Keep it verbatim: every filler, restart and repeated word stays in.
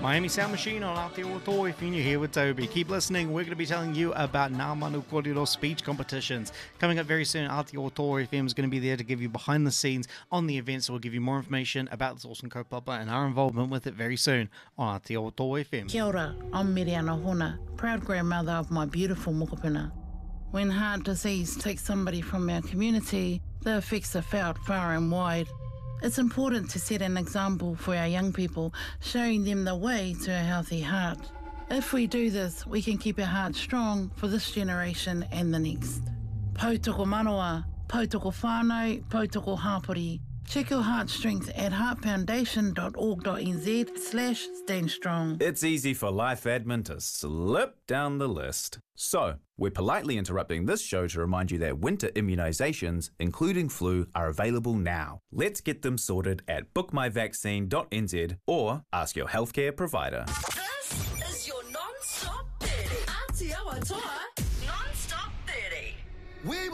Miami Sound Machine on Aotearoa if you're here with Toby. Keep listening. We're going to be telling you about Ngā Manu Kōrero speech competitions. Coming up very soon, Aotearoa F M is going to be there to give you behind the scenes on the event, so we'll give you more information about this awesome kaupapa and our involvement with it very soon on Aotearoa F M. Kia ora, I'm Miriana Hona, proud grandmother of my beautiful mokopuna. When heart disease takes somebody from our community, the effects are felt far and wide. It's important to set an example for our young people, showing them the way to a healthy heart. If we do this, we can keep our heart strong for this generation and the next. Pautoko manoa, pautoko whānau, pautoko hāpori. Check your heart strength at heartfoundation.org.nz slash stand strong. It's easy for Life Admin to slip down the list. So, we're politely interrupting this show to remind you that winter immunisations, including flu, are available now. Let's get them sorted at book my vaccine dot n z or ask your healthcare provider. This is your non-stop thirty. Aotearoa Non-Stop thirty. We